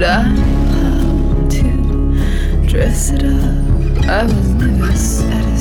I know how to dress it up. I was never satisfied.